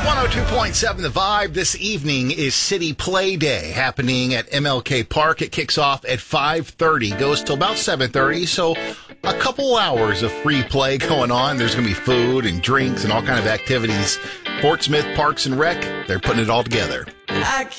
102.7 The Vibe. This evening is City Play Day happening at MLK Park. It kicks off at 5:30, goes till about 7:30, so a couple hours of free play going on. There's going to be food and drinks and all kind of activities. Fort Smith Parks and Rec, they're putting it all together.